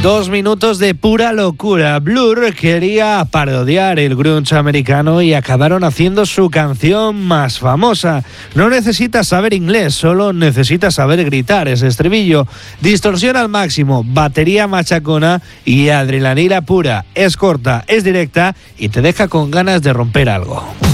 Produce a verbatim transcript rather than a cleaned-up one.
Dos minutos de pura locura. Blur quería parodiar el grunge americano y acabaron haciendo su canción más famosa. No necesitas saber inglés, solo necesitas saber gritar ese estribillo. Distorsión al máximo, batería machacona y adrenalina pura. Es corta, es directa y te deja con ganas de romper algo.